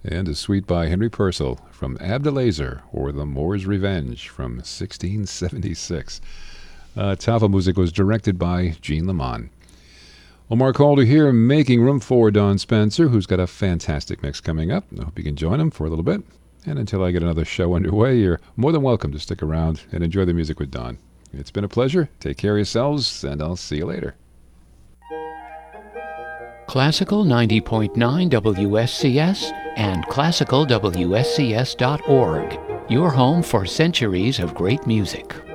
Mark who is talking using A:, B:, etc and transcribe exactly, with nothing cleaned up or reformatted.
A: and a suite by Henry Purcell from Abdelazer, or The Moor's Revenge from sixteen seventy-six. Uh, Tava music was directed by Gene Lamont. Omar Calder here, making room for Don Spencer, who's got a fantastic mix coming up. I hope you can join him for a little bit. And until I get another show underway, you're more than welcome to stick around and enjoy the music with Don. It's been a pleasure. Take care of yourselves, and I'll see you later.
B: Classical ninety point nine W S C S and classical W S C S dot org. Your home for centuries of great music.